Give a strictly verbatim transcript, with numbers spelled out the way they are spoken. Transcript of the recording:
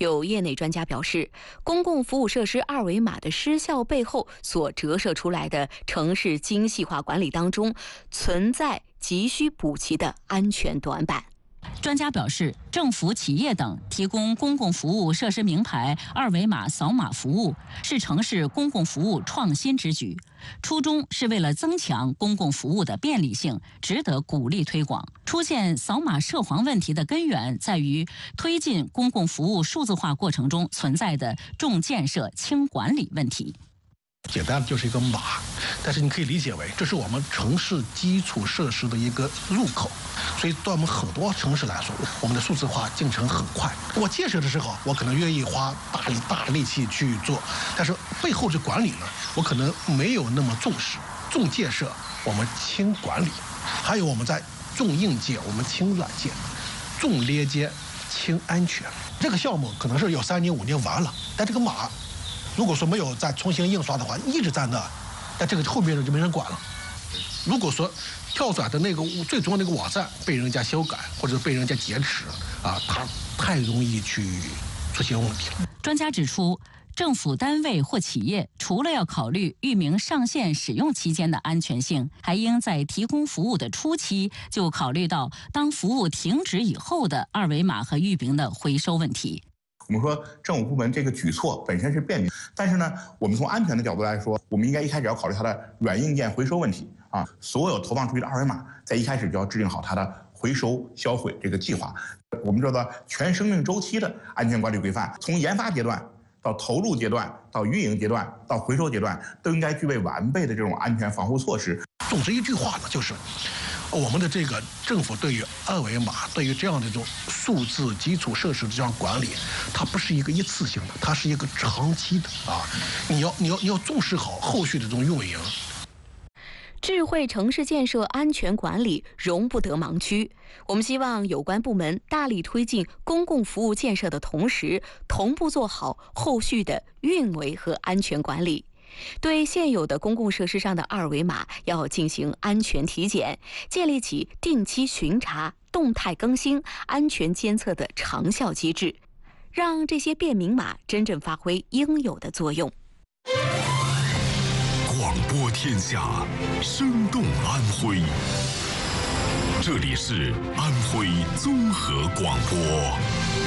有业内专家表示，公共服务设施二维码的失效背后所折射出来的城市精细化管理当中存在急需补齐的安全短板。 专家表示，政府、企业等提供公共服务设施名牌二维码扫码服务是城市公共服务创新之举，初衷是为了增强公共服务的便利性，值得鼓励推广。出现扫码涉黄问题的根源在于推进公共服务数字化过程中存在的重建设轻管理问题。 简单的就是一个码，但是你可以理解为这是我们城市基础设施的一个入口，所以对我们很多城市来说，我们的数字化进程很快。我建设的时候，我可能愿意花大力大的力气去做，但是背后的管理呢，我可能没有那么重视。重建设我们轻管理，还有我们在重硬件我们轻软件，重连接轻安全。这个项目可能是要三年五年完了，但这个码如果说没有再重新印刷的话，一直在那，但这个后面就没人管了。如果说跳转的那个最终那个网站被人家修改，或者被人家劫持啊，它太容易去出现问题了。 专家指出，政府单位或企业除了要考虑域名上线使用期间的安全性，还应在提供服务的初期就考虑到当服务停止以后的二维码和域名的回收问题。 我们说政府部门这个举措本身是便民，但是呢，我们从安全的角度来说，我们应该一开始要考虑它的软硬件回收问题啊。所有投放出去的二维码，在一开始就要制定好它的回收销毁这个计划。我们说的全生命周期的安全管理规范，从研发阶段到投入阶段，到运营阶段，到回收阶段，都应该具备完备的这种安全防护措施。 总之一句话呢，就是我们的这个政府对于二维码，对于这样的这种数字基础设施的这样管理，它不是一个一次性的，它是一个长期的啊！你要你要你要重视好后续的这种运营。 智慧城市建设安全管理容不得盲区。我们希望有关部门大力推进公共服务建设的同时，同步做好后续的运维和安全管理。对现有的公共设施上的二维码要进行安全体检，建立起定期巡查、动态更新、安全监测的长效机制，让这些便民码真正发挥应有的作用。 广播天下，生动安徽。这里是安徽综合广播。